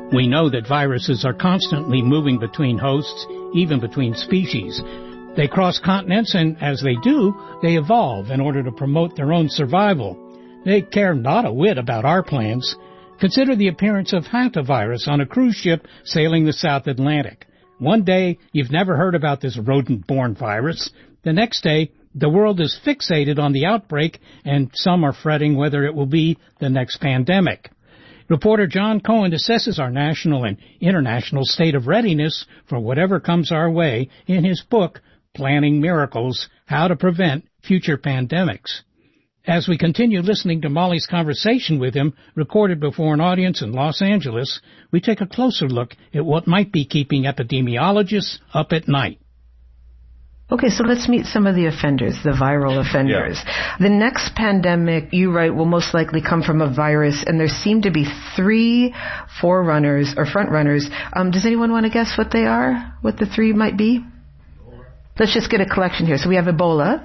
We know that viruses are constantly moving between hosts, even between species. They cross continents, and as they do, they evolve in order to promote their own survival. They care not a whit about our plans. Consider the appearance of hantavirus on a cruise ship sailing the South Atlantic. One day, you've never heard about this rodent-borne virus. The next day, the world is fixated on the outbreak, and some are fretting whether it will be the next pandemic. Reporter John Cohen assesses our national and international state of readiness for whatever comes our way in his book, Planning Miracles, How to Prevent Future Pandemics. As we continue listening to Molly's conversation with him, recorded before an audience in Los Angeles, we take a closer look at what might be keeping epidemiologists up at night. Okay, so let's meet some of the offenders, the viral offenders. Yeah. The next pandemic, you write, will most likely come from a virus, and there seem to be 3 forerunners or frontrunners. Does anyone want to guess what they are? What the 3 might be? Let's just get a collection here. So we have Ebola.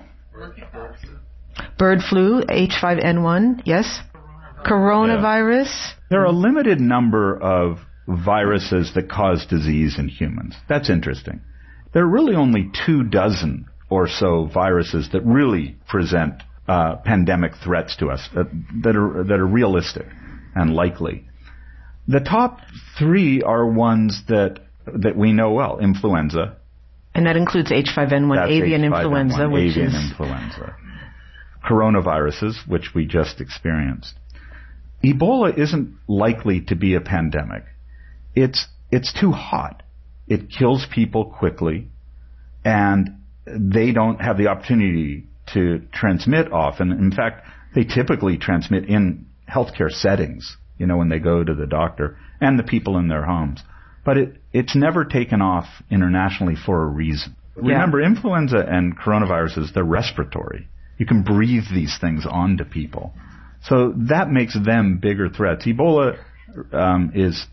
Bird flu, H5N1, yes. Coronavirus. There are a limited number of viruses that cause disease in humans. That's interesting. There are really only 24 or so viruses that really present pandemic threats to us that are realistic and likely. The top 3 are ones that we know well. Influenza. And that includes H5N1, That's avian H5N1, influenza, which avian is influenza. Coronaviruses, which we just experienced. Ebola isn't likely to be a pandemic. It's too hot. It kills people quickly, and they don't have the opportunity to transmit often. In fact, they typically transmit in healthcare settings, when they go to the doctor and the people in their homes. But it's never taken off internationally for a reason. Yeah. Remember, influenza and coronaviruses, they're respiratory. You can breathe these things onto people. So that makes them bigger threats. Ebola is,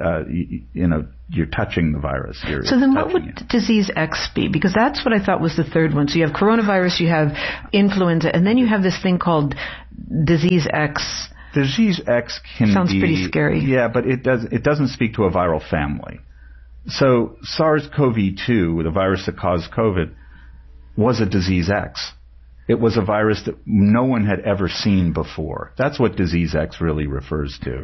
you're touching the virus. So then what would disease X be? Because that's what I thought was the third one. So you have coronavirus, you have influenza, and then you have this thing called disease X. Disease X sounds pretty scary. Yeah, but it doesn't speak to a viral family. So SARS-CoV-2, the virus that caused COVID, was a disease X. It was a virus that no one had ever seen before. That's what disease X really refers to.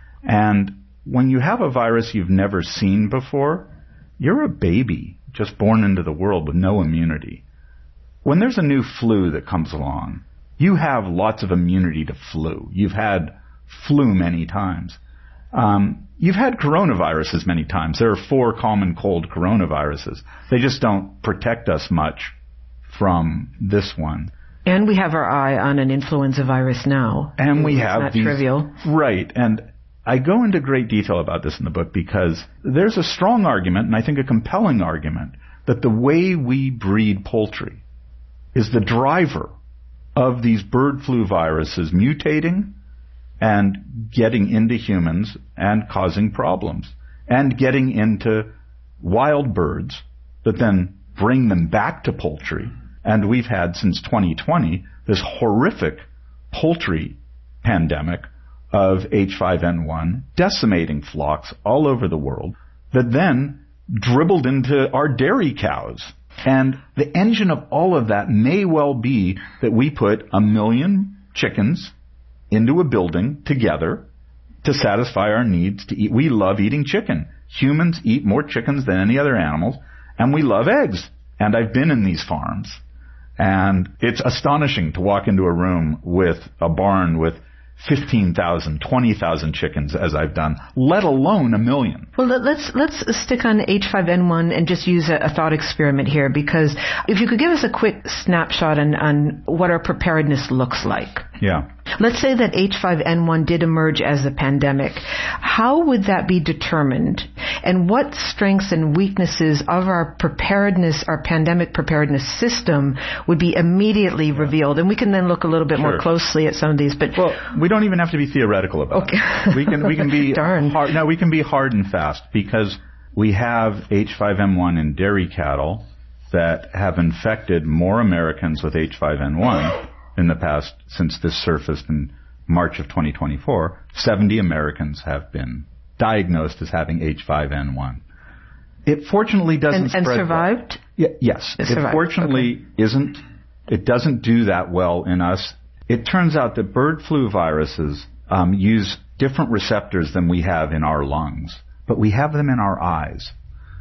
And when you have a virus you've never seen before, you're a baby just born into the world with no immunity. When there's a new flu that comes along, you have lots of immunity to flu. You've had flu many times. You've had coronaviruses many times. There are 4 common cold coronaviruses. They just don't protect us much from this one. And we have our eye on an influenza virus now. And we have these, trivial. Right. And I go into great detail about this in the book because there's a strong argument, and I think a compelling argument, that the way we breed poultry is the driver of these bird flu viruses mutating and getting into humans and causing problems, and getting into wild birds that then bring them back to poultry. And we've had, since 2020, this horrific poultry pandemic of H5N1 decimating flocks all over the world that then dribbled into our dairy cows. And the engine of all of that may well be that we put 1 million chickens into a building together to satisfy our needs to eat. We love eating chicken. Humans eat more chickens than any other animals, and we love eggs. And I've been in these farms, and it's astonishing to walk into a room with a barn with 15,000, 20,000 chickens, as I've done, let alone 1 million. Well, let's stick on H5N1 and just use a thought experiment here, because if you could give us a quick snapshot on what our preparedness looks like. Yeah. Let's say that H5N1 did emerge as a pandemic. How would that be determined? And what strengths and weaknesses of our preparedness, our pandemic preparedness system, would be immediately revealed? And we can then look a little bit more closely at some of these. But well, we don't even have to be theoretical about it. We can be hard. No, we can be hard and fast, because we have H5N1 in dairy cattle that have infected more Americans with H5N1 in the past, since this surfaced in March of 2024. 70 Americans have been diagnosed as having H5N1. It fortunately doesn't spread. And survived? Well. Yes. It fortunately isn't. It doesn't do that well in us. It turns out that bird flu viruses use different receptors than we have in our lungs, but we have them in our eyes.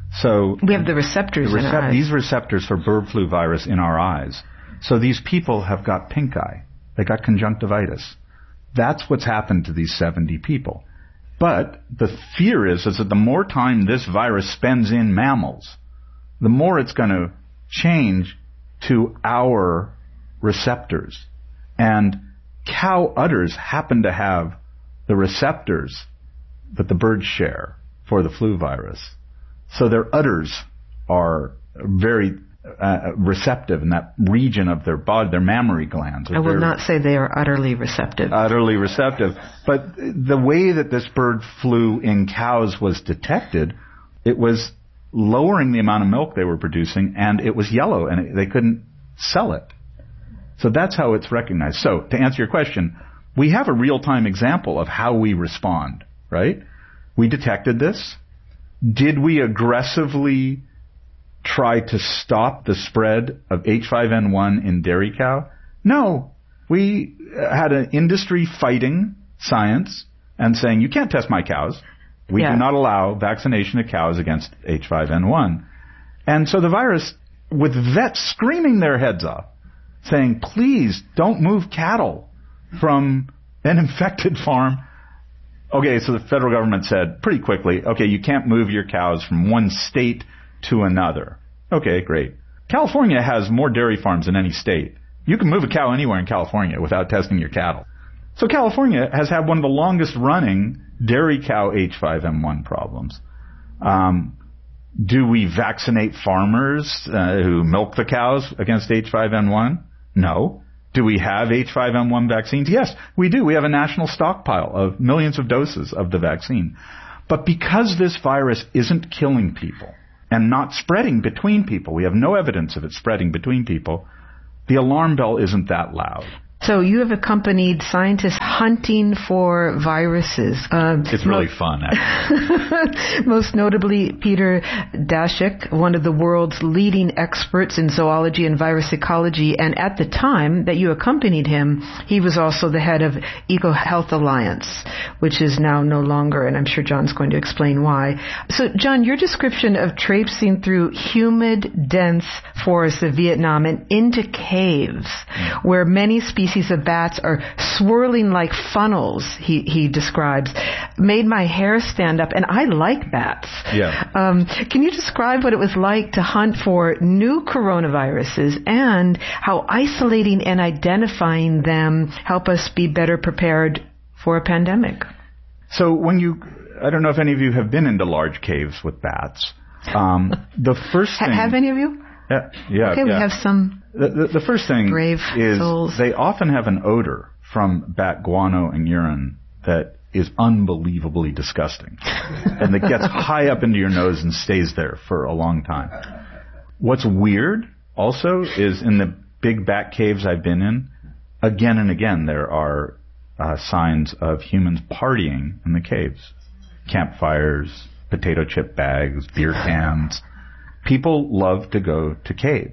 So we have the receptors in our eyes. These receptors for bird flu virus in our eyes. So these people have got pink eye. They got conjunctivitis. That's what's happened to these 70 people. But the fear is that the more time this virus spends in mammals, the more it's going to change to our receptors. And cow udders happen to have the receptors that the birds share for the flu virus. So their udders are very receptive in that region of their body, their mammary glands. I will not say they are utterly receptive. Utterly receptive. But the way that this bird flu in cows was detected, it was lowering the amount of milk they were producing, and it was yellow, and they couldn't sell it. So that's how it's recognized. So to answer your question, we have a real-time example of how we respond, right? We detected this. Did we aggressively try to stop the spread of H5N1 in dairy cow? No. We had an industry fighting science and saying, you can't test my cows. We do not allow vaccination of cows against H5N1. And so the virus, with vets screaming their heads off, saying, please don't move cattle from an infected farm. Okay, so the federal government said pretty quickly, okay, you can't move your cows from one state to another. Okay, great. California has more dairy farms than any state. You can move a cow anywhere in California without testing your cattle. So California has had one of the longest running dairy cow H5N1 problems. Do we vaccinate farmers who milk the cows against H5N1? No. Do we have H5N1 vaccines? Yes, we do. We have a national stockpile of millions of doses of the vaccine. But because this virus isn't killing people and not spreading between people, we have no evidence of it spreading between people, the alarm bell isn't that loud. So you have accompanied scientists hunting for viruses. It's really fun, actually. Most notably, Peter Daszak, one of the world's leading experts in zoology and virus ecology. And at the time that you accompanied him, he was also the head of EcoHealth Alliance, which is now no longer, and I'm sure John's going to explain why. So, John, your description of traipsing through humid, dense forests of Vietnam and into caves where many species of bats are swirling like funnels, he describes, made my hair stand up, and I like bats. Yeah. Can you describe what it was like to hunt for new coronaviruses and how isolating and identifying them help us be better prepared for a pandemic? So I don't know if any of you have been into large caves with bats. The first thing... Have any of you? Yeah. Okay, we have some... The first thing brave is souls. They often have an odor from bat guano and urine that is unbelievably disgusting. And that gets high up into your nose and stays there for a long time. What's weird also is in the big bat caves I've been in, again and again there are signs of humans partying in the caves. Campfires, potato chip bags, beer cans. People love to go to caves.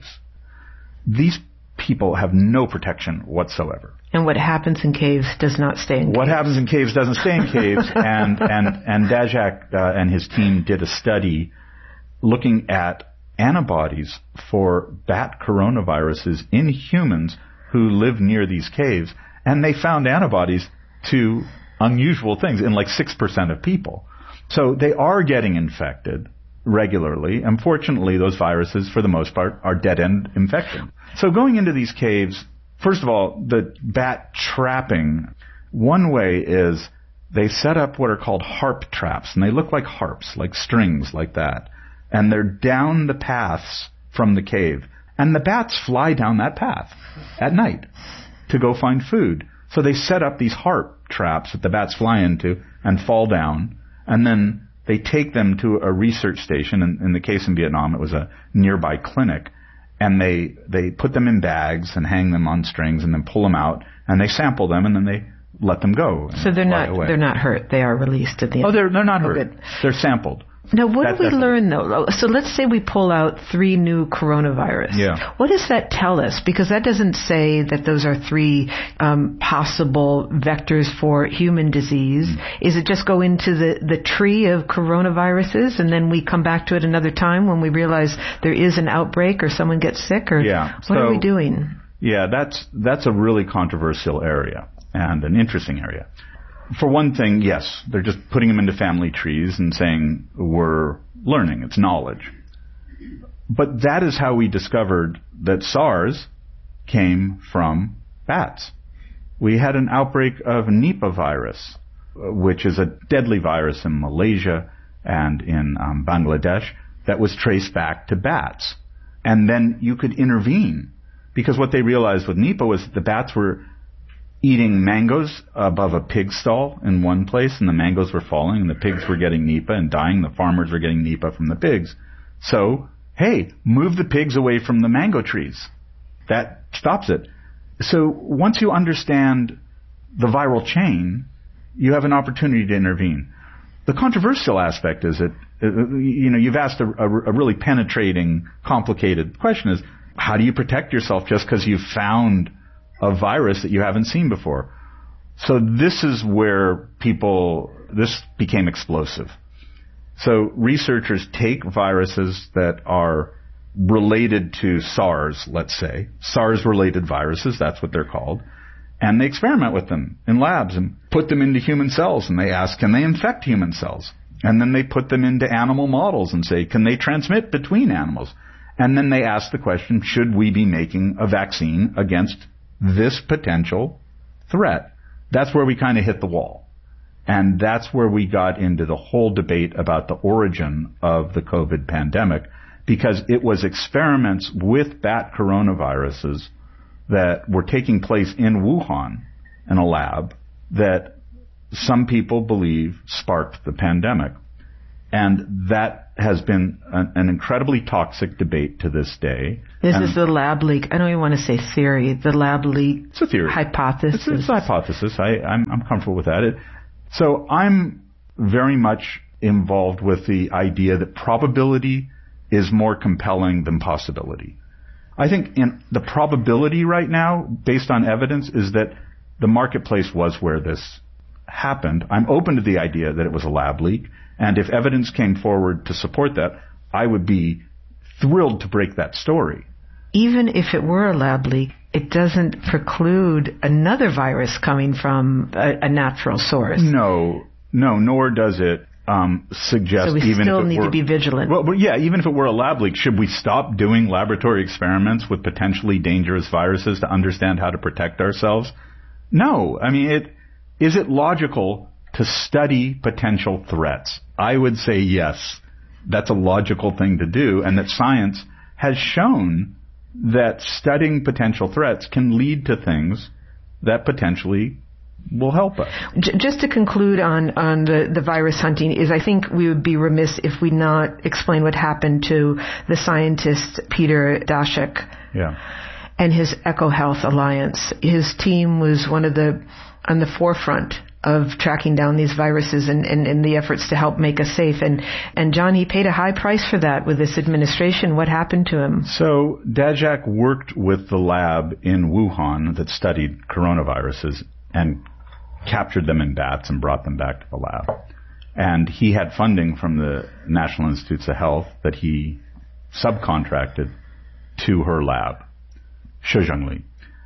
These people have no protection whatsoever. And what happens in caves does not stay in caves. What happens in caves doesn't stay in caves. and Daszak and his team did a study looking at antibodies for bat coronaviruses in humans who live near these caves. And they found antibodies to unusual things in like 6% of people. So they are getting infected regularly. Unfortunately, those viruses, for the most part, are dead-end infections. So going into these caves, first of all, the bat trapping, one way is they set up what are called harp traps, and they look like harps, like strings like that. And they're down the paths from the cave. And the bats fly down that path at night to go find food. So they set up these harp traps that the bats fly into and fall down, and then they take them to a research station. In the case in Vietnam, it was a nearby clinic. And they put them in bags and hang them on strings and then pull them out. And they sample them and then they let them go. So they're not hurt. They are released at the end. Oh, they're not hurt. Good. They're sampled. Now, what do we learn, though? So let's say we pull out 3 new coronavirus. Yeah. What does that tell us? Because that doesn't say that those are 3 possible vectors for human disease. Is it just go into the tree of coronaviruses and then we come back to it another time when we realize there is an outbreak or someone gets sick? Or what are we doing? Yeah, that's a really controversial area and an interesting area. For one thing, yes, they're just putting them into family trees and saying we're learning, it's knowledge. But that is how we discovered that SARS came from bats. We had an outbreak of Nipah virus, which is a deadly virus in Malaysia and in Bangladesh that was traced back to bats. And then you could intervene, because what they realized with Nipah was that the bats were eating mangoes above a pig stall in one place, and the mangoes were falling, and the pigs were getting Nipah and dying. The farmers were getting Nipah from the pigs. So, hey, move the pigs away from the mango trees. That stops it. So once you understand the viral chain, you have an opportunity to intervene. The controversial aspect is that, you've asked a really penetrating, complicated question is, how do you protect yourself just because you found a virus that you haven't seen before? So this is where this became explosive. So researchers take viruses that are related to SARS, let's say, SARS-related viruses, that's what they're called, and they experiment with them in labs and put them into human cells, and they ask, can they infect human cells? And then they put them into animal models and say, can they transmit between animals? And then they ask the question, should we be making a vaccine against this potential threat? That's where we kind of hit the wall. And that's where we got into the whole debate about the origin of the COVID pandemic, because it was experiments with bat coronaviruses that were taking place in Wuhan in a lab that some people believe sparked the pandemic. And that has been an incredibly toxic debate to this day. This is the lab leak. I don't even want to say theory. The lab leak. It's a theory. Hypothesis. It's a hypothesis. I'm comfortable with that. So I'm very much involved with the idea that probability is more compelling than possibility. I think in the probability right now, based on evidence, is that the marketplace was where this happened. I'm open to the idea that it was a lab leak. And if evidence came forward to support that, I would be thrilled to break that story. Even if it were a lab leak, it doesn't preclude another virus coming from a natural source. No, nor does it suggest. So we even still if it need were, to be vigilant. Well, yeah, even if it were a lab leak, should we stop doing laboratory experiments with potentially dangerous viruses to understand how to protect ourselves? No. I mean, is it logical to study potential threats? I would say yes. That's a logical thing to do, and that science has shown that studying potential threats can lead to things that potentially will help us. Just to conclude on the virus hunting is, I think we would be remiss if we not explain what happened to the scientist Peter Daszak and his EcoHealth Alliance. His team was on the forefront of tracking down these viruses and the efforts to help make us safe. And John, he paid a high price for that with this administration. What happened to him? So Daszak worked with the lab in Wuhan that studied coronaviruses and captured them in bats and brought them back to the lab. And he had funding from the National Institutes of Health that he subcontracted to her lab, Shuzhongli.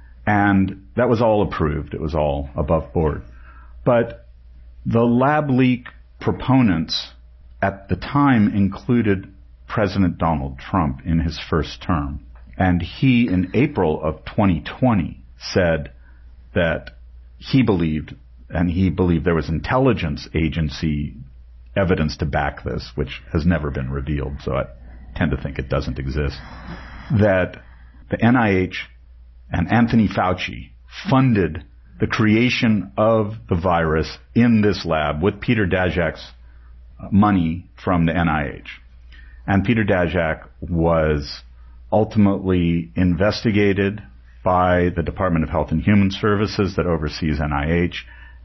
And that was all approved. It was all above board. But the lab leak proponents at the time included President Donald Trump in his first term. And he, in April of 2020, said that he believed there was intelligence agency evidence to back this, which has never been revealed, so I tend to think it doesn't exist, that the NIH and Anthony Fauci funded the creation of the virus in this lab with Peter Daszak's money from the NIH. And Peter Daszak was ultimately investigated by the Department of Health and Human Services that oversees NIH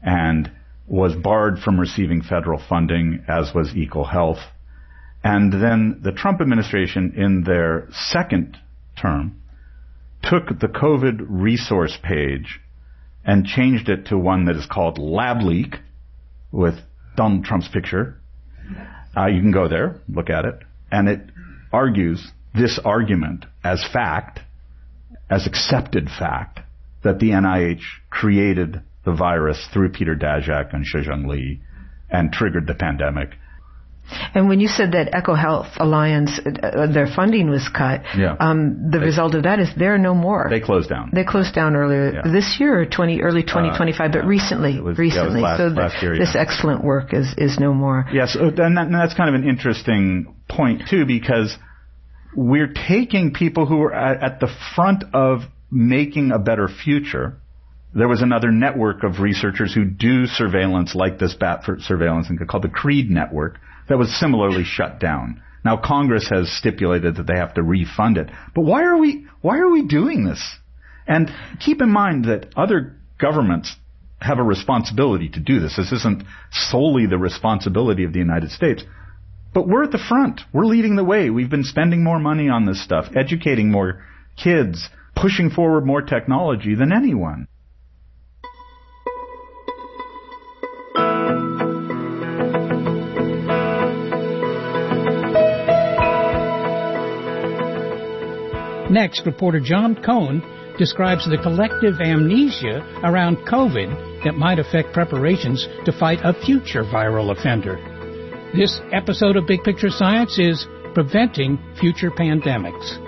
and was barred from receiving federal funding, as was EcoHealth. And then the Trump administration, in their second term, took the COVID resource page and changed it to one that is called Lab Leak, with Donald Trump's picture. You can go there, look at it, and it argues this argument as fact, as accepted fact, that the NIH created the virus through Peter Daszak and Shizheng Li and triggered the pandemic. And when you said that EcoHealth Alliance, their funding was cut, the result of that is they're no more. They closed down. They closed down earlier this year, early 2025, but recently. Last year, this excellent work is no more. Yes, and that's kind of an interesting point, too, because we're taking people who are at the front of making a better future. There was another network of researchers who do surveillance like this bat surveillance called the CREED network that was similarly shut down. Now Congress has stipulated that they have to refund it. But why are we doing this? And keep in mind that other governments have a responsibility to do this. This isn't solely the responsibility of the United States. But we're at the front. We're leading the way. We've been spending more money on this stuff, educating more kids, pushing forward more technology than anyone. Next, reporter John Cohn describes the collective amnesia around COVID that might affect preparations to fight a future viral offender. This episode of Big Picture Science is Preventing Future Pandemics.